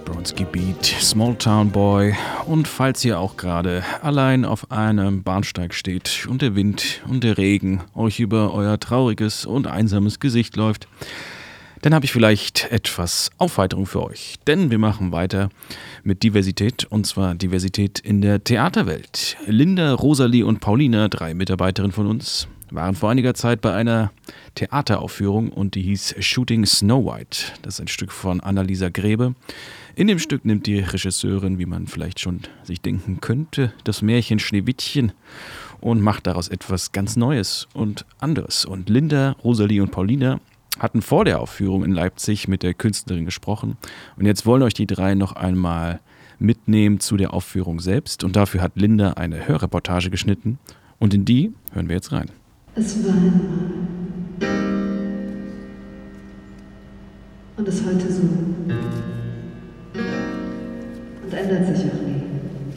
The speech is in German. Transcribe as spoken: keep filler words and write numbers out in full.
Bronski-Beat, Small Town Boy. Und falls ihr auch gerade allein auf einem Bahnsteig steht und der Wind und der Regen euch über euer trauriges und einsames Gesicht läuft, dann habe ich vielleicht etwas Aufheiterung für euch. Denn wir machen weiter mit Diversität, und zwar Diversität in der Theaterwelt. Linda, Rosalie und Paulina, drei Mitarbeiterinnen von uns, waren vor einiger Zeit bei einer Theateraufführung und die hieß Shooting Snow White. Das ist ein Stück von Annalisa Grebe. In dem Stück nimmt die Regisseurin, wie man vielleicht schon sich denken könnte, das Märchen Schneewittchen und macht daraus etwas ganz Neues und anderes. Und Linda, Rosalie und Paulina hatten vor der Aufführung in Leipzig mit der Künstlerin gesprochen. Und jetzt wollen euch die drei noch einmal mitnehmen zu der Aufführung selbst. Und dafür hat Linda eine Hörreportage geschnitten. Und in die hören wir jetzt rein. Es war einmal. Und ist heute so. Und ändert sich auch nie.